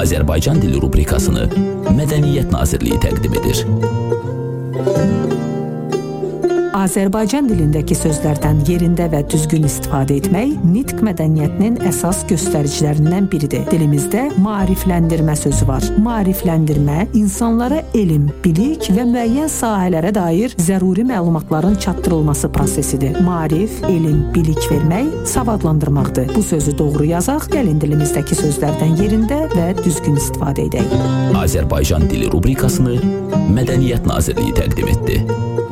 Azərbaycan dili rubrikasını Mədəniyyət Nazirliyi təqdim edir. Azərbaycan dilindəki sözlərdən yerində və düzgün istifadə etmək nitq mədəniyyətinin əsas göstəricilərindən biridir. Dilimizdə maarifləndirmə sözü var. Maarifləndirmə insanlara elm, bilik və müəyyən sahələrə dair zəruri məlumatların çatdırılması prosesidir. Maarif, elm, bilik vermək savadlandırmaqdır. Bu sözü doğru yazaq, gəlin dilimizdəki sözlərdən yerində və düzgün istifadə edək. Azərbaycan dili rubrikasını Mədəniyyət Nazirliyi təqdim etdi.